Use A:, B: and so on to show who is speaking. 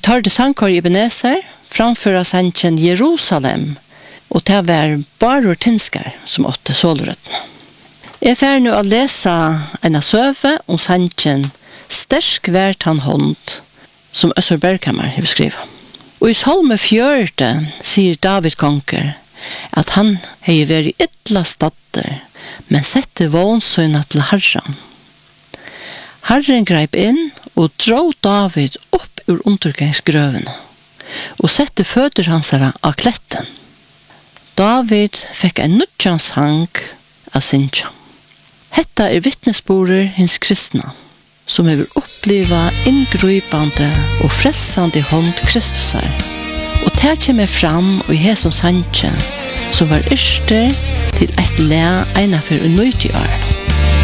A: tar det sankor i Ebenezer, framføra sanchen Jerusalem, og det var bare tinskar som åtte solrøttene. Jeg fer nu å lese en søve om sanchen Stersk vært han hånd, som Øssur Berghammer har beskrivet. Og i Salme 14 sier David konker at han har vært ytla statter, men sette vånsøyna til Herren. Herren greip inn og drog David opp ur undergangsgrøvene, og sette føtter hans av kletten. David fikk en nødjan sang av Sinja. Hetta vittnesborer hins kristna, som har oppleva inngrypande og frelsande hånd Kristusar. Og det kommer fram i Jesus sanchen, som var yrster til et le einafer og nøytig år.